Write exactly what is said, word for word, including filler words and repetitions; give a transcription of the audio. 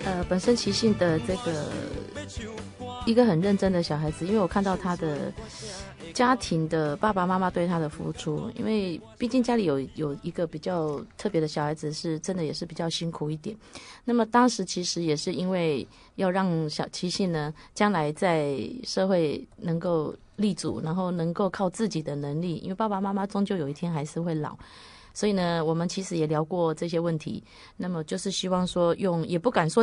呃，本身齐信的这个一个很认真的小孩子，因为我看到他的家庭的爸爸妈妈对他的付出，因为毕竟家里有有一个比较特别的小孩子，是真的也是比较辛苦一点。那么当时其实也是因为要让小齐信呢，将来在社会能够立足，然后能够靠自己的能力，因为爸爸妈妈终究有一天还是会老。所以呢，我们其实也聊过这些问题，那么就是希望说用，也不敢说